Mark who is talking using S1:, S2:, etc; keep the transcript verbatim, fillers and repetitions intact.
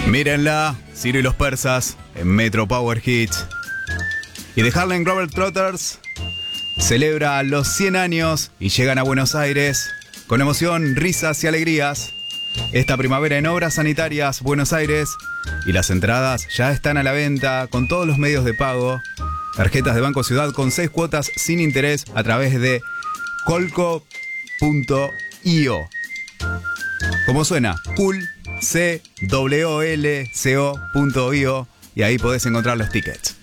S1: Mírenla, Ciro y los Persas en Metro Power Hits. Y The Harlem Globetrotters celebra los cien años y llegan a Buenos Aires con emoción, risas y alegrías. Esta primavera en Obras Sanitarias Buenos Aires, y las entradas ya están a la venta con todos los medios de pago. Tarjetas de Banco Ciudad con seis cuotas sin interés a través de colco punto io. ¿Cómo suena? Cool, C W O L C O punto io, y ahí podés encontrar los tickets.